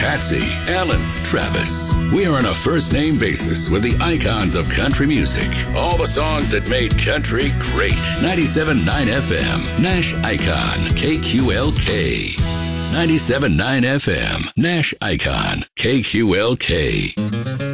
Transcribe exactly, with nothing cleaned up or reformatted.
Patsy, Alan, Travis. We are on a first-name basis with the icons of country music. All the songs that made country great. ninety-seven point nine F M, Nash Icon, K Q L K. ninety-seven point nine F M, Nash Icon, K Q L K.